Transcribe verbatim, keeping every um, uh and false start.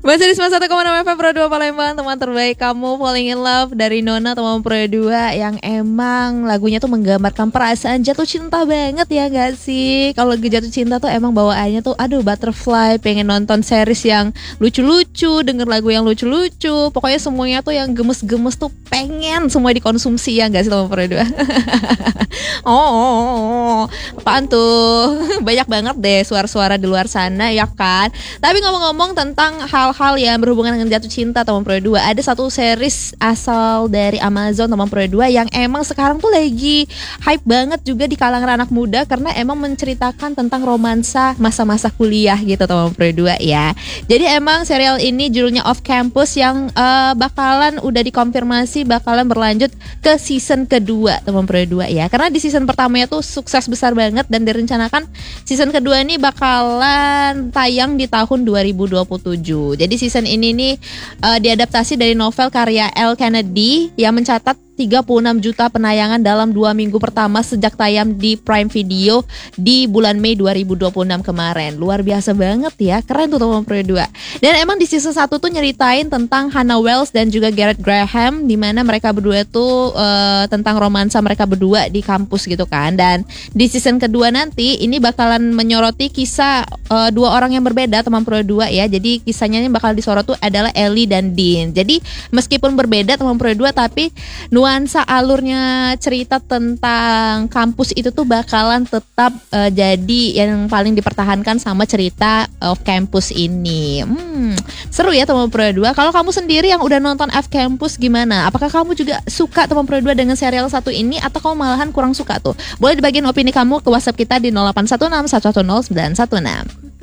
Masih di sembilan puluh satu koma enam F M Pro dua Palembang, teman terbaik kamu, Falling in Love dari Nona teman Pro dua yang emang lagunya tuh menggambarkan perasaan jatuh cinta banget ya gak sih? Kalau lagi jatuh cinta tuh emang bawaannya tuh aduh butterfly, pengen nonton series yang lucu-lucu, denger lagu yang lucu-lucu, pokoknya semuanya tuh yang gemes-gemes tuh pengen semua dikonsumsi ya gak sih teman Pro dua? oh, oh, oh, oh, apaan tuh? Banyak banget deh suara-suara di luar sana ya kan? Tapi ngomong-ngomong tentang hal-hal yang berhubungan dengan jatuh cinta teman Pro dua, ada satu series asal dari Amazon teman Pro dua yang emang sekarang tuh lagi hype banget juga di kalangan anak muda karena emang menceritakan tentang romansa masa-masa kuliah gitu teman Pro dua ya. Jadi emang serial ini judulnya Off Campus yang uh, bakalan udah dikonfirmasi bakalan berlanjut ke season kedua teman Pro dua ya. Karena di season pertamanya tuh sukses besar banget dan direncanakan season kedua ini bakalan tayang di tahun dua ribu dua puluh tujuh. Jadi season ini nih uh, diadaptasi dari novel karya Elle Kennedy yang mencatat tiga puluh enam juta penayangan dalam dua minggu pertama sejak tayang di Prime Video di bulan Mei dua ribu dua puluh enam kemarin. Luar biasa banget ya, keren tuh teman Pro dua. Dan emang di season satu tuh nyeritain tentang Hannah Wells dan juga Garrett Graham, di mana mereka berdua tuh uh, tentang romansa mereka berdua di kampus gitu kan. Dan di season kedua nanti ini bakalan menyoroti kisah uh, dua orang yang berbeda teman Pro dua ya. Jadi kisahnya yang bakal disorot tuh adalah Ellie dan Dean. Jadi meskipun berbeda teman Pro dua tapi nuansa alurnya cerita tentang kampus itu tuh bakalan tetap uh, jadi yang paling dipertahankan sama cerita Off Campus ini. Hmm, seru ya teman Pro dua. Kalau kamu sendiri yang udah nonton Off Campus gimana? Apakah kamu juga suka teman Pro dua dengan serial satu ini atau kamu malahan kurang suka tuh? Boleh dibagiin opini kamu ke WhatsApp kita di nol delapan satu enam satu satu nol sembilan satu enam.